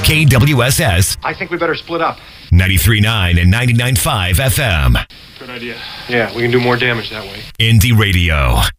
KWSS. I think we better split up. 93.9 and 99.5 FM. Good idea. Yeah, we can do more damage that way. Indie Radio.